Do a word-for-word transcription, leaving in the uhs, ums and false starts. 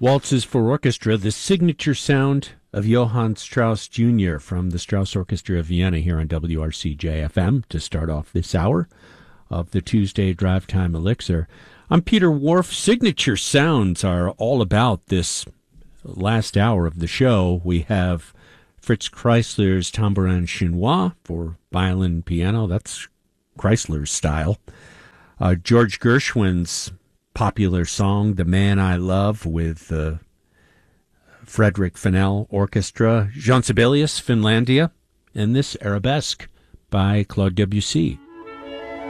Waltzes for Orchestra, the signature sound of Johann Strauss Junior from the Strauss Orchestra of Vienna here on W R C J F M to start off this hour of the Tuesday Drive Time Elixir. I'm Peter Whorf. Signature sounds are all about this last hour of the show. We have Fritz Kreisler's Tambourin Chinois for violin and piano. That's Kreisler's style. Uh, George Gershwin's popular song, The Man I Love, with the uh, Frederick Fennell Orchestra. Jean Sibelius, Finlandia, and this Arabesque by Claude Debussy.